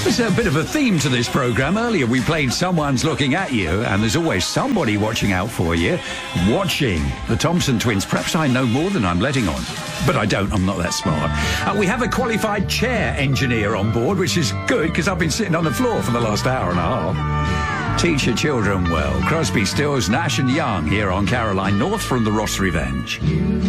There's a bit of a theme to this programme. Earlier we played Someone's Looking at You, and there's always somebody watching out for you. Watching the Thompson twins. Perhaps I know more than I'm letting on. But I don't. I'm not that smart. We have a qualified chair engineer on board, which is good because I've been sitting on the floor for the last hour and a half. Teach your children well. Crosby, Stills, Nash and Young here on Caroline North from the Ross Revenge.